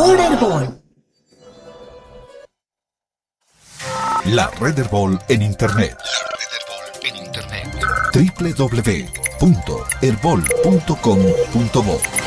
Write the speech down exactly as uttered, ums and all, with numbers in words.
por Herbol. La red Herbol en Internet. En Internet. doble u doble u doble u punto herbol punto com punto bo